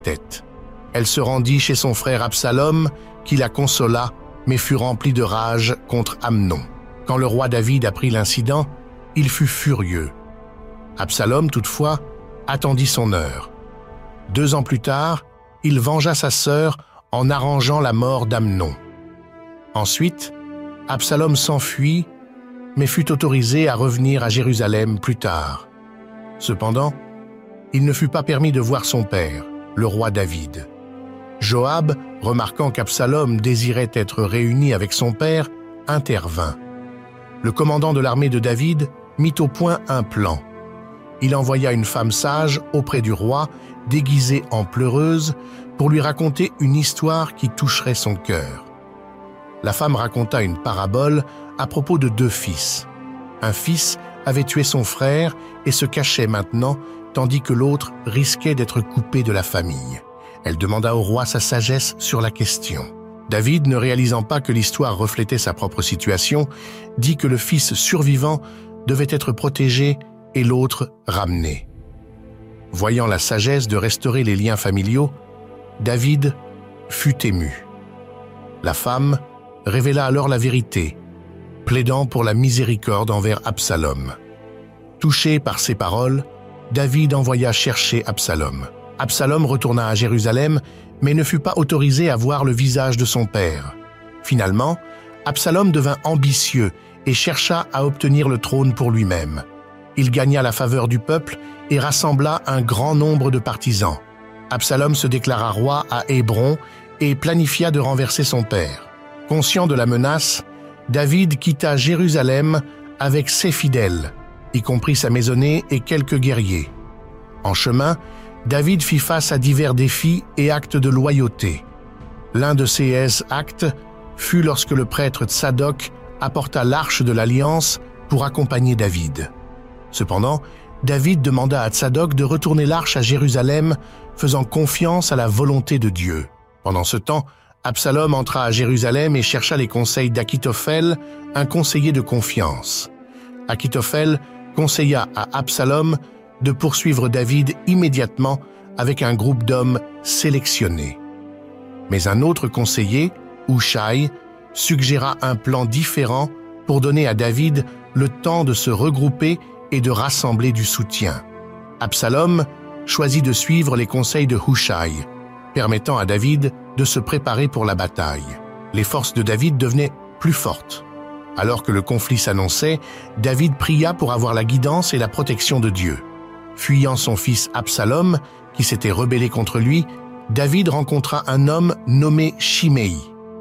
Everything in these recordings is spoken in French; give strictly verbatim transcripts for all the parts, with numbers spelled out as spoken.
tête. Elle se rendit chez son frère Absalom, qui la consola, mais fut remplie de rage contre Amnon. Quand le roi David apprit l'incident, il fut furieux. Absalom, toutefois, attendit son heure. Deux ans plus tard, il vengea sa sœur en arrangeant la mort d'Amnon. Ensuite, Absalom s'enfuit, mais fut autorisé à revenir à Jérusalem plus tard. Cependant, il ne fut pas permis de voir son père, le roi David. Joab, remarquant qu'Absalom désirait être réuni avec son père, intervint. Le commandant de l'armée de David mit au point un plan. Il envoya une femme sage auprès du roi, déguisée en pleureuse, pour lui raconter une histoire qui toucherait son cœur. La femme raconta une parabole à propos de deux fils. Un fils avait tué son frère et se cachait maintenant, tandis que l'autre risquait d'être coupé de la famille. Elle demanda au roi sa sagesse sur la question. David, ne réalisant pas que l'histoire reflétait sa propre situation, dit que le fils survivant devait être protégé et l'autre ramené. Voyant la sagesse de restaurer les liens familiaux, David fut ému. La femme révéla alors la vérité, plaidant pour la miséricorde envers Absalom. Touché par ces paroles, David envoya chercher Absalom. Absalom retourna à Jérusalem, mais ne fut pas autorisé à voir le visage de son père. Finalement, Absalom devint ambitieux et chercha à obtenir le trône pour lui-même. Il gagna la faveur du peuple et rassembla un grand nombre de partisans. Absalom se déclara roi à Hébron et planifia de renverser son père. Conscient de la menace, David quitta Jérusalem avec ses fidèles, y compris sa maisonnée et quelques guerriers. En chemin, David fit face à divers défis et actes de loyauté. L'un de ces actes fut lorsque le prêtre Tsadok apporta l'arche de l'Alliance pour accompagner David. Cependant, David demanda à Tsadok de retourner l'arche à Jérusalem, faisant confiance à la volonté de Dieu. Pendant ce temps, Absalom entra à Jérusalem et chercha les conseils d'Akitophel, un conseiller de confiance. Akitophel conseilla à Absalom de poursuivre David immédiatement avec un groupe d'hommes sélectionnés. Mais un autre conseiller, Hushai, suggéra un plan différent pour donner à David le temps de se regrouper et de rassembler du soutien. Absalom choisit de suivre les conseils de Hushai, permettant à David de se préparer pour la bataille. Les forces de David devenaient plus fortes. Alors que le conflit s'annonçait, David pria pour avoir la guidance et la protection de Dieu. Fuyant son fils Absalom, qui s'était rebellé contre lui, David rencontra un homme nommé Shimei.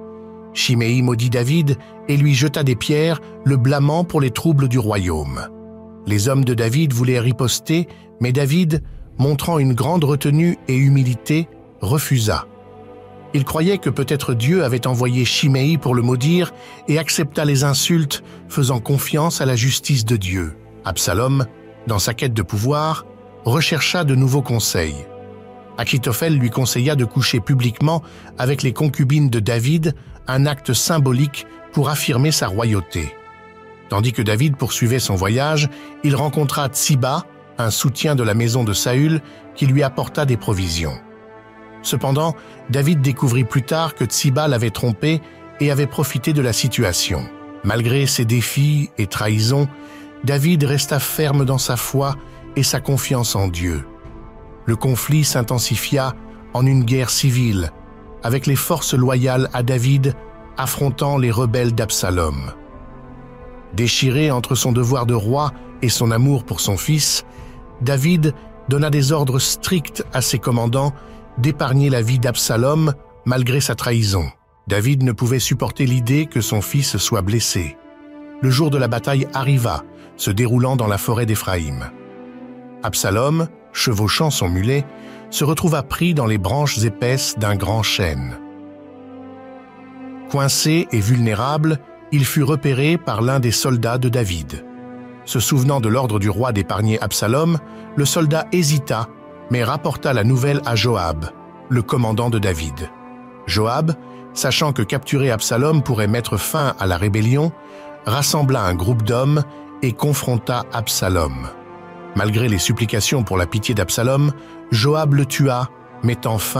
Shimei maudit David et lui jeta des pierres, le blâmant pour les troubles du royaume. Les hommes de David voulaient riposter, mais David, montrant une grande retenue et humilité, refusa. Il croyait que peut-être Dieu avait envoyé Shimei pour le maudire et accepta les insultes, faisant confiance à la justice de Dieu. Absalom, dans sa quête de pouvoir, rechercha de nouveaux conseils. Akitophel lui conseilla de coucher publiquement avec les concubines de David, un acte symbolique pour affirmer sa royauté. Tandis que David poursuivait son voyage, il rencontra Tsiba, un soutien de la maison de Saül, qui lui apporta des provisions. Cependant, David découvrit plus tard que Tsiba l'avait trompé et avait profité de la situation. Malgré ses défis et trahisons, David resta ferme dans sa foi et sa confiance en Dieu. Le conflit s'intensifia en une guerre civile, avec les forces loyales à David affrontant les rebelles d'Absalom. Déchiré entre son devoir de roi et son amour pour son fils, David donna des ordres stricts à ses commandants d'épargner la vie d'Absalom malgré sa trahison. David ne pouvait supporter l'idée que son fils soit blessé. Le jour de la bataille arriva, se déroulant dans la forêt d'Éphraïm. Absalom, chevauchant son mulet, se retrouva pris dans les branches épaisses d'un grand chêne. Coincé et vulnérable, il fut repéré par l'un des soldats de David. Se souvenant de l'ordre du roi d'épargner Absalom, le soldat hésita, mais rapporta la nouvelle à Joab, le commandant de David. Joab, sachant que capturer Absalom pourrait mettre fin à la rébellion, rassembla un groupe d'hommes et confronta Absalom. Malgré les supplications pour la pitié d'Absalom, Joab le tua mettant fin